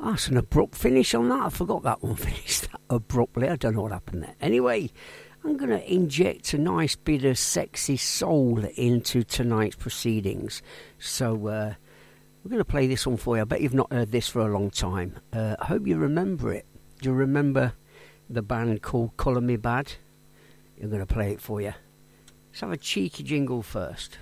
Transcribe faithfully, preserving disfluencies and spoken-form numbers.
That's an abrupt finish on that. I forgot that one finished that abruptly. I don't know what happened there. Anyway, I'm going to inject a nice bit of sexy soul into tonight's proceedings. So uh, we're going to play this one for you. I bet you've not heard this for a long time. Uh, I hope you remember it. Do you remember the band called Colour Me Bad? I'm going to play it for you. Let's have a cheeky jingle first.